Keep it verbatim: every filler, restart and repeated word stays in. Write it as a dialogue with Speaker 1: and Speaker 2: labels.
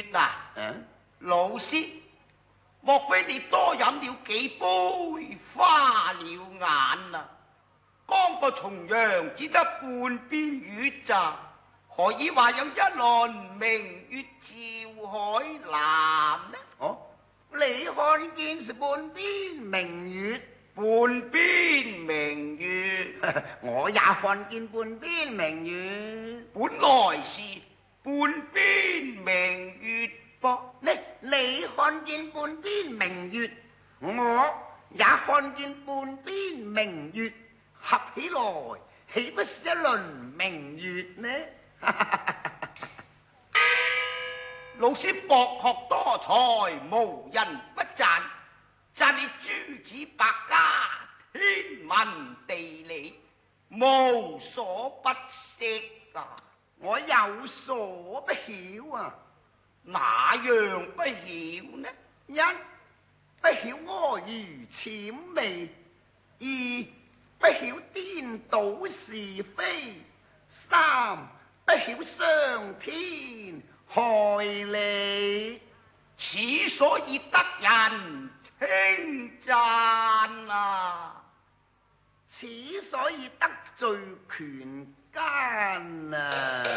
Speaker 1: 啊，
Speaker 2: 嗯，
Speaker 1: 老師，莫非你多飲了幾杯，花了眼啊？剛個重陽只得半邊月咋，何以話有一輪明月照海南呢？
Speaker 2: 哦，你看見是半邊明月，
Speaker 1: 半邊明月，
Speaker 2: 我也看見半邊明月。
Speaker 1: 本來是半邊明月噃。
Speaker 2: 你你看見半邊明月，我也看見半邊明月，合起來豈不是一輪明月呢？
Speaker 1: 老師博學多才，無人不讚，讚你諸子百家，天文地理無所不識啊！
Speaker 2: 我有所不曉啊，
Speaker 1: 哪樣不曉呢？
Speaker 2: 一不曉阿諛諂媚，二不曉顛倒是非，三不曉傷天害理。
Speaker 1: 此所以得人稱讚啊！
Speaker 2: 此所以得罪權奸啊！